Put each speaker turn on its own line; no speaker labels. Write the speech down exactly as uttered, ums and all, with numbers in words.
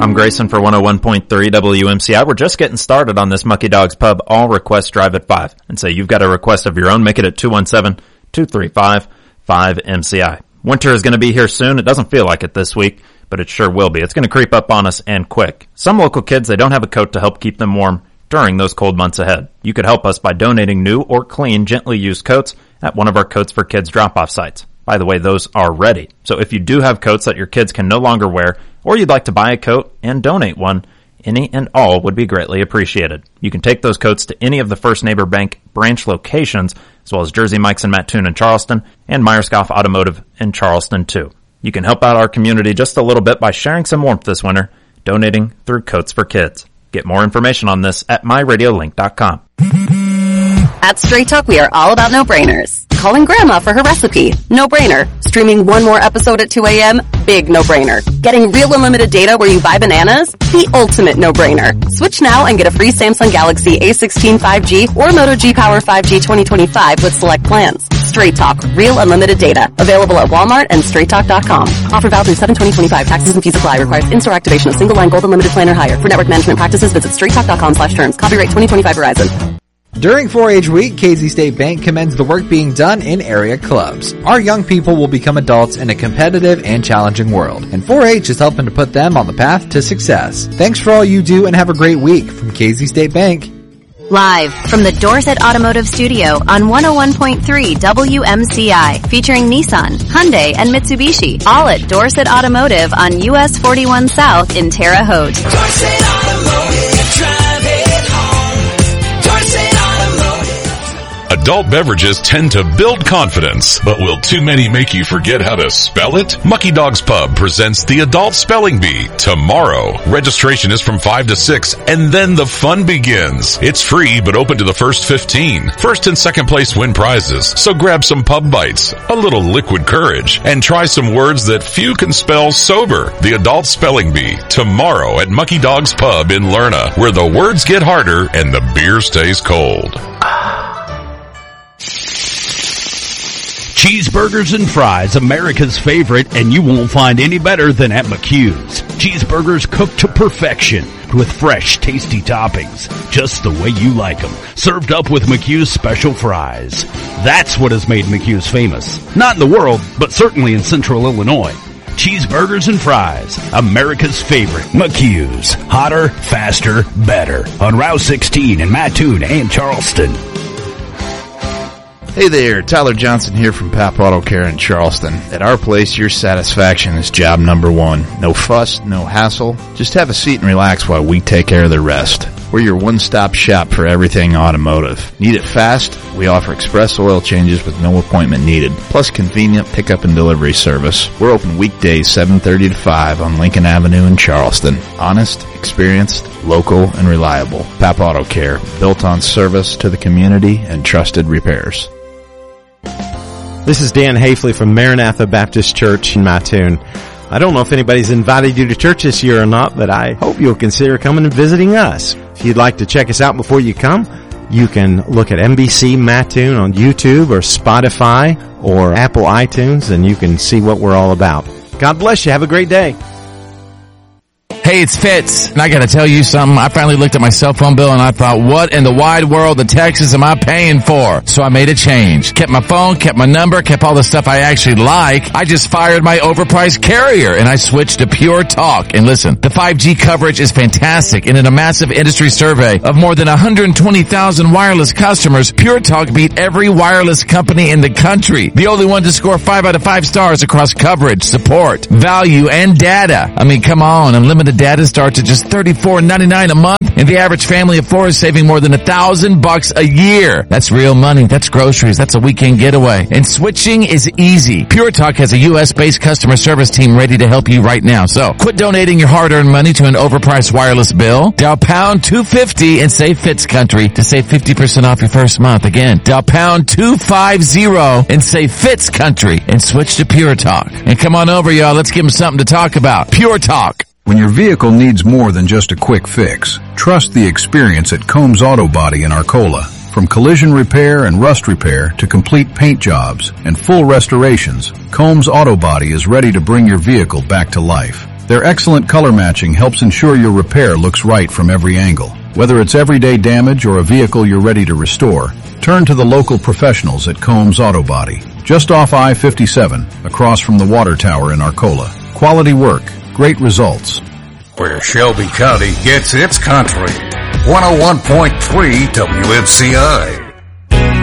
I'm Grayson for one oh one point three W M C I. We're just getting started on this Mucky Dogs Pub All Request Drive at five. And say you've got a request of your own, make it at two one seven, two three five, five M C I. Winter is going to be here soon. It doesn't feel like it this week, but it sure will be. It's going to creep up on us and quick. Some local kids, they don't have a coat to help keep them warm during those cold months ahead. You could help us by donating new or clean, gently used coats at one of our Coats for Kids drop-off sites. By the way, those are ready. So if you do have coats that your kids can no longer wear, or you'd like to buy a coat and donate one, any and all would be greatly appreciated. You can take those coats to any of the First Neighbor Bank branch locations, as well as Jersey Mike's and Mattoon in Charleston, and Myerscough Automotive in Charleston too. You can help out our community just a little bit by sharing some warmth this winter, donating through Coats for Kids. Get more information on this at my radio link dot com.
At Straight Talk, we are all about no-brainers. Calling Grandma for her recipe, no-brainer. Streaming one more episode at two a.m., big no-brainer. Getting real unlimited data where you buy bananas, the ultimate no-brainer. Switch now and get a free Samsung Galaxy A sixteen five G or Moto G-Power five G twenty twenty-five with select plans. Straight Talk, real unlimited data. Available at Walmart and straight talk dot com. Offer valid through seven twenty twenty-five. Taxes and fees apply. Requires in-store activation of single line gold unlimited plan or higher. For network management practices, visit straight talk dot com slash terms. Copyright twenty twenty-five Verizon.
During four H Week, K Z State Bank commends the work being done in area clubs. Our young people will become adults in a competitive and challenging world, and four H is helping to put them on the path to success. Thanks for all you do and have a great week from K Z State Bank.
Live from the Dorset Automotive Studio on one oh one point three W M C I, featuring Nissan, Hyundai, and Mitsubishi, all at Dorset Automotive on U S forty-one South in Terre Haute.
Dorset Automotive, drive it home. Dorset Automotive.
Adult beverages tend to build confidence, but will too many make you forget how to spell it? Mucky Dogs Pub presents the Adult Spelling Bee tomorrow. Registration is from five to six, and then the fun begins. It's free, but open to the first fifteen. First and second place win prizes, so grab some pub bites, a little liquid courage, and try some words that few can spell sober. The Adult Spelling Bee tomorrow at Mucky Dogs Pub in Lerna, where the words get harder and the beer stays cold.
Cheeseburgers and fries, America's favorite, and you won't find any better than at McHugh's. Cheeseburgers cooked to perfection with fresh, tasty toppings, just the way you like them. Served up with McHugh's special fries. That's what has made McHugh's famous. Not in the world, but certainly in Central Illinois. Cheeseburgers and fries, America's favorite. McHugh's. Hotter, faster, better. On Route sixteen in Mattoon and Charleston.
Hey there, Tyler Johnson here from Pap Auto Care in Charleston. At our place, your satisfaction is job number one. No fuss, no hassle. Just have a seat and relax while we take care of the rest. We're your one-stop shop for everything automotive. Need it fast? We offer express oil changes with no appointment needed, plus convenient pickup and delivery service. We're open weekdays seven thirty to five on Lincoln Avenue in Charleston. Honest, experienced, local, and reliable. Pap Auto Care, built on service to the community and trusted repairs.
This is Dan Hafley from Maranatha Baptist Church in Mattoon. I don't know if anybody's invited you to church this year or not, but I hope you'll consider coming and visiting us. If you'd like to check us out before you come, you can look at M B C Mattoon on YouTube or Spotify or Apple iTunes, and you can see what we're all about. God bless you. Have a great day.
Hey, it's Fitz, and I gotta tell you something. I finally looked at my cell phone bill and I thought, what in the wide world of Texas am I paying for? So I made a change. Kept my phone, kept my number, kept all the stuff I actually like. I just fired my overpriced carrier and I switched to Pure Talk. And listen, the five G coverage is fantastic, and in a massive industry survey of more than one hundred twenty thousand wireless customers, Pure Talk beat every wireless company in the country. The only one to score five out of five stars across coverage, support, value, and data. I mean, come on, unlimited data starts at just thirty-four ninety-nine a month, and the average family of four is saving more than a thousand bucks a year. That's real money. That's groceries. That's a weekend getaway. And switching is easy. Pure Talk has a U S-based customer service team ready to help you right now. So quit donating your hard-earned money to an overpriced wireless bill. Dial pound two fifty and say Fitz Country to save fifty percent off your first month. Again, dial pound two fifty and say Fitz Country and switch to Pure Talk. And come on over, y'all. Let's give them something to talk about. Pure Talk.
When your vehicle needs more than just a quick fix, trust the experience at Combs Auto Body in Arcola. From collision repair and rust repair to complete paint jobs and full restorations, Combs Auto Body is ready to bring your vehicle back to life. Their excellent color matching helps ensure your repair looks right from every angle. Whether it's everyday damage or a vehicle you're ready to restore, turn to the local professionals at Combs Auto Body, just off I fifty-seven, across from the water tower in Arcola. Quality work, great results.
Where Shelby County gets its country. one oh one point three W M C I.